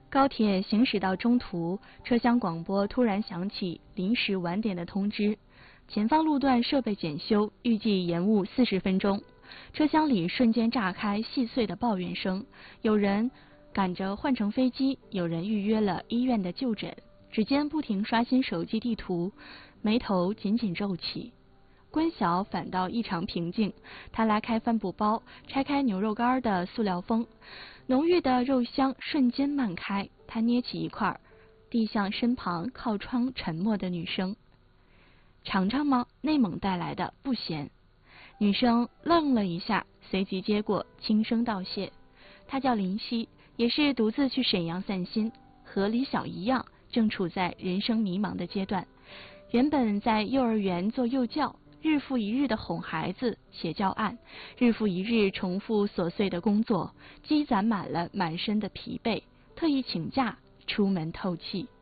高铁行驶到中途，车厢广播突然响起临时晚点的通知，前方路段设备检修，预计延误40分钟。车厢里瞬间炸开细碎的抱怨声，有人赶着换乘飞机，有人预约了医院的就诊。指尖不停刷新手机地图，眉头紧紧皱起。关晓反倒异常平静，她拉开帆布包，拆开牛肉干的塑料封，浓郁的肉香瞬间漫开。她捏起一块，递向身旁靠窗沉默的女生：“尝尝吗？内蒙带来的，不咸。”女生愣了一下，随即接过，轻声道谢。她叫林夕，也是独自去沈阳散心，和李晓一样，正处在人生迷茫的阶段。原本在幼儿园做幼教，日复一日的哄孩子、写教案，日复一日重复琐碎的工作，积攒满了满身的疲惫，特意请假出门透气。